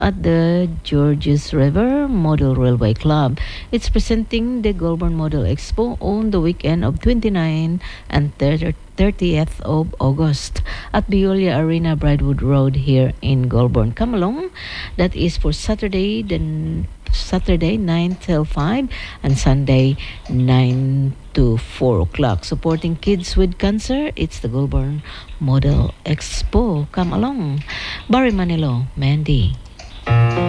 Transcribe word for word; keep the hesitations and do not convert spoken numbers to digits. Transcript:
at the Georges River Model Railway Club. It's presenting the Goulburn Model Expo on the weekend of twenty-ninth and thirtieth of August at Biolia Arena, Brightwood Road here in Goulburn. Come along. That is for Saturday, the Saturday nine till five and Sunday nine to four o'clock. Supporting kids with cancer, it's the Goulburn Model Expo. Come along. Barry Manilo, Mandy.